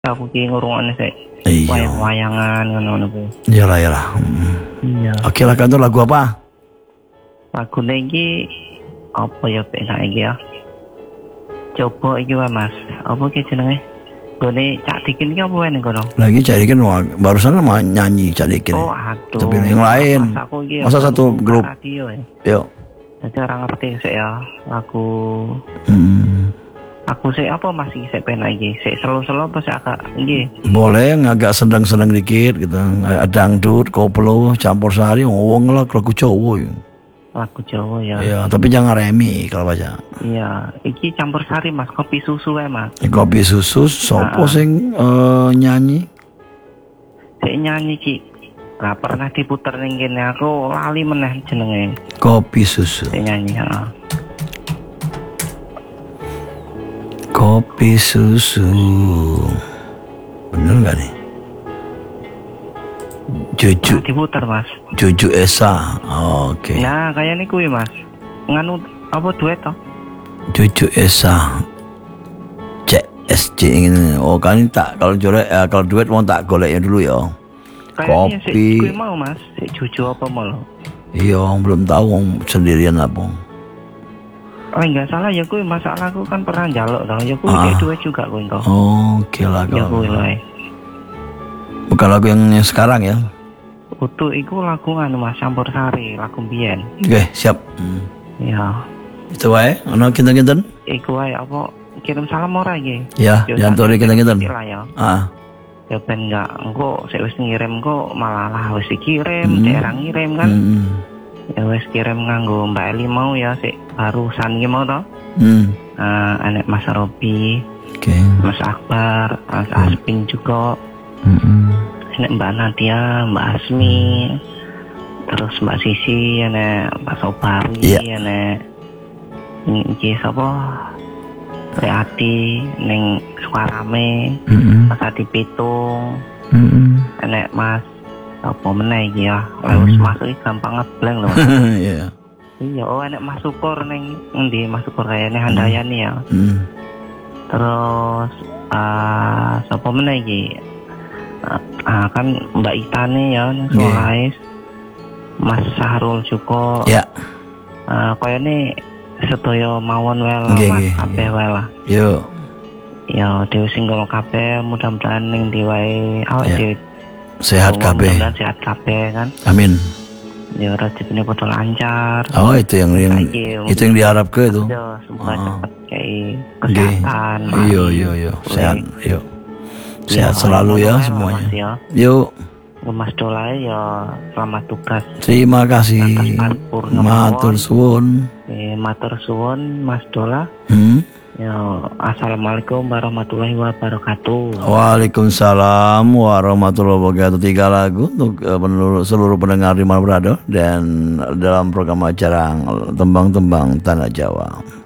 aku ki ngurungane sik. Iya. Wayang-wayangan ngono kuwi. Iyalah. Iya. Oke lah, kantor lagu apa? Lagune iki apa ya penak iki ya? Coba iki wae Mas. Apa ki jenenge? Gone Cak Dikin iki apa wae ning kono? Lagi Cak Dikin barusan nyanyi Cak Dikin. Oh, aduh. Tapi yang lain. Masa satu grup? Radio, ya. Yuk. Jadi orang ngerti sih ya lagu. Aku sih apa masih sik penak iki? Sik selo-selo apa sik agak nggih. Boleh yang agak sedang-sedang dikit gitu. Dangdut, koplo, campur sari, wong lah lagu Jawa ya. Lagu Jawa ya. Iya, tapi jangan remi kalau baca. Iya, iki campur sari Mas, kopi susu ya Mas. Kopi susu, sopo sing nyanyi? Sik nyanyi ki. Lah pernah diputer ning kene aku lali meneh jenenge. Kopi susu. Sik nyanyi, heeh. Kopi susu. Bener gak nih? Juju. Nah, diputer Mas. Juju Esa. Oke. Nah, kayaknya kuwi Mas. Nganu apa duet toh? Juju Esa. CSJ ini. Oh, kan tak kalau kalau duet mau tak goleknya dulu ya. Kayaknya Kopi. sik kuwi mau Mas, sik Juju apa mau lo? Iya, belum tahu sendirian apa. Oh enggak salah ya kuwi masalahku kan pernah njaluk toh. Ya kuwi kayak duet juga kuwi toh. Oke lah Ya kuwi lho. Bukan lagu yang sekarang ya. Utuh iku lagu anu Mas campur sari, lagu mbiyen. Oke, siap. Iya. Itu wae, ono kinten-kinten. Iku wae apa kirim salam ora iki? Ya, dianturi kinten-kinten. Ya. Ah. Ya ben enggak engko sik wis ngirim kok malah lah wis dikirim, daerah ngirim kan. Ya wis kirim nganggo Mbak Eli mau ya sik barusan iki mau to. Anek Mas Robi. Oke. Mas Akbar, Mas Aspin juga. Anek Mbak Nadia, Mbak Asmi. Terus Mbak Sisi, anek Mbak Sobari, anek iki sapa? Reati ning Sukarame, Mas Adi Pitung, enek Mas apa meneh iki ya, lewis masuk iki gampang ngebleng lho. Iya. Iya, oh enek Mas Syukur ning endi Mas Syukur kayane Handayani ya. Terus sapa meneh iki? Kan Mbak Itane ya ning Sulawesi. Mas Sahrul juga. Ya. Kayane sedaya mawon wae lah Mas kabeh wae lah. Yo. Ya dhewe singgol kabeh mudah-mudahan ning ndi wae awak dhewe sehat kabeh. Mudah-mudahan sehat kabeh kan. Amin. Ya rezekinya padha lancar. Oh, itu yang diharapkan itu. Ya, semoga cepat kayak kesehatan. Iya. Sehat, yuk. Sehat selalu ya semuanya. Yuk. Mas Dola ya selamat tugas. Terima kasih. Matur suwun. Matur suwun Mas Dola. Ya, assalamualaikum warahmatullahi wabarakatuh. Waalaikumsalam warahmatullahi wabarakatuh. 3 lagu untuk seluruh pendengar di mana berada dan dalam program acara Tembang-Tembang Tanah Jawa.